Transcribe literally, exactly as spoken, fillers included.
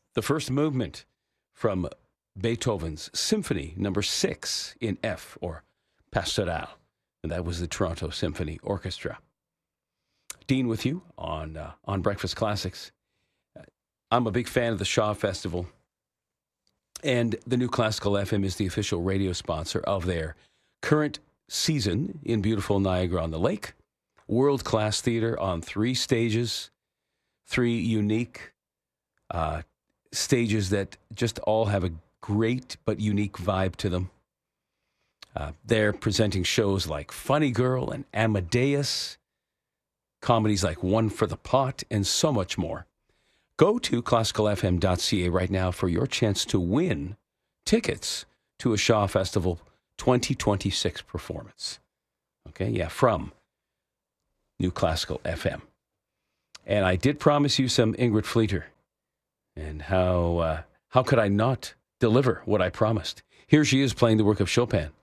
the first movement from Beethoven's Symphony Number Six in F, or Pastoral, and that was the Toronto Symphony Orchestra. Dean with you on uh, on Breakfast Classics. I'm a big fan of the Shaw Festival, and the New Classical F M is the official radio sponsor of their current season in beautiful Niagara-on-the-Lake. World-class theater on three stages, three unique uh, stages that just all have a great but unique vibe to them. Uh, they're presenting shows like Funny Girl and Amadeus, comedies like One for the Pot, and so much more. Go to classical f m dot c a right now for your chance to win tickets to a Shaw Festival twenty twenty-six performance. Okay, yeah, from New Classical F M. And I did promise you some Ingrid Fleeter. And how uh, how could I not deliver what I promised? Here she is playing the work of Chopin.